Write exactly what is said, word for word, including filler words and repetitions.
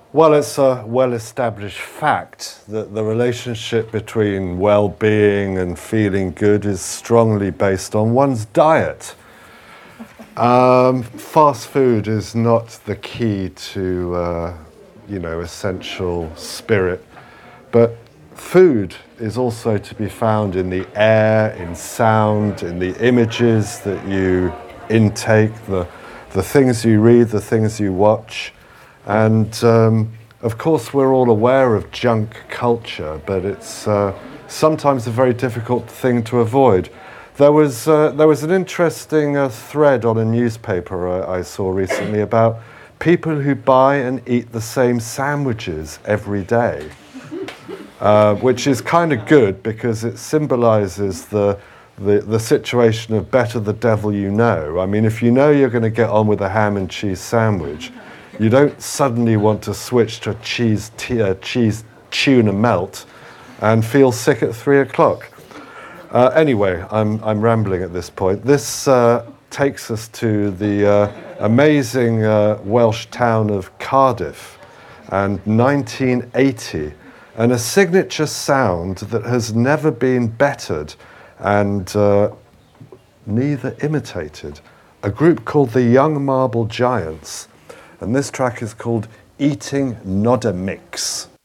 Well, it's a well-established fact that the relationship between well-being and feeling good is strongly based on one's diet. Um, fast food is not the key to, uh, you know, essential spirit, but food is also to be found in the air, in sound, in the images that you intake, the, the things you read, the things you watch. And um, of course, we're all aware of junk culture, but it's uh, sometimes a very difficult thing to avoid. There was uh, there was an interesting uh, thread on a newspaper I, I saw recently about people who buy and eat the same sandwiches every day, uh, which is kind of good because it symbolizes the, the the situation of better the devil you know. I mean, if you know you're going to get on with a ham and cheese sandwich, you don't suddenly want to switch to a cheese, t- uh, cheese tuna melt and feel sick at three o'clock. Uh, anyway, I'm, I'm rambling at this point. This uh, takes us to the uh, amazing uh, Welsh town of Cardiff and nineteen eighty, and a signature sound that has never been bettered and uh, neither imitated. A group called the Young Marble Giants. And this track is called Eating Nodder Mix.